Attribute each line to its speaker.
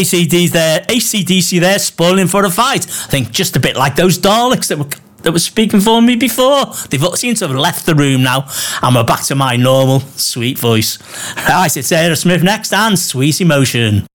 Speaker 1: AC/DC there, spoiling for a fight. I think just a bit like those Daleks that were speaking for me before. They've seemed to have left the room now, and we're back to my normal sweet voice. Right, it's Aerosmith next and Sweet Emotion.